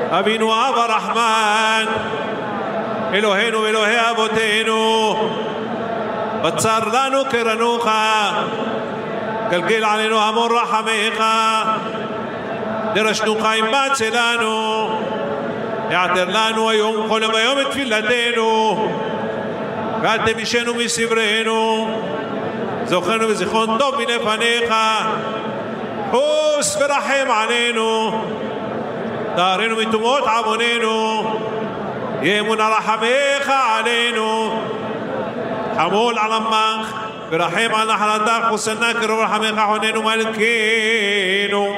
אבינו אב הרחמן, אלוהינו ואלוהי אבותינו, בצר לנו קרנוך, גלגל עלינו המון רחמך, דרשנו חיים בצלנו, יעתר לנו היום כל היום את תפילתנו, ואל תמישנו מסברנו, זוכרנו בזיכרון טוב מלפניך, חוס ורחם עלינו, טהרנו מטומאות עווננו, יאמון רחמך עלינו, חמול על עמך ורחם על נחלתך, חוסנה קרוב רחמך חוננו מלכנו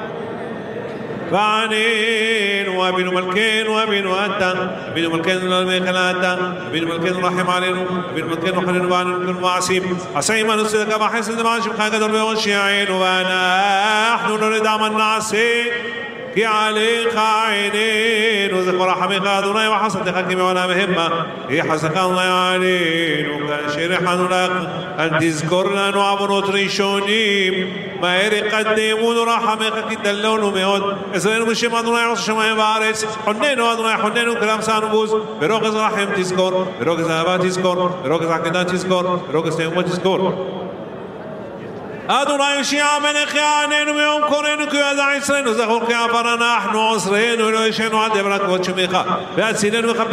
ועננו, אבינו מלכנו, אבינו אתה, אבינו מלכנו לעולמך אתה, אבינו מלכנו רחם עלינו, אבינו מלכנו חוננו ועננו כל מעשים, עשאים אנו צדקה וחסד למען שמך הגדול והושיענו, ואנחנו לא נדע מה נעשה כי עליך עינינו, זכור רחמך אדוני וחסדך כי מעולם המה, יהי חסדך אדוני עלינו, כאשר יחנו לך, אל תזכור לנו עוונות ראשונים, מהר יקדמונו רחמך כי דלנו מאוד, עזרנו בשם אדוני עושה שמיים וארץ, חוננו אדוני חוננו כלם שענו בוז, ורוגז רחם תזכור, ורוגז אהבה תזכור, ורוגז עקדה תזכור, ורוגז תאומות תזכור. אדוני יושיע מלך יעננו מיום קורנו כי ידע יצרנו, זכור כי עפר אנחנו עוזרנו אלוהינו עד דברת כבוד שמך, והצילנו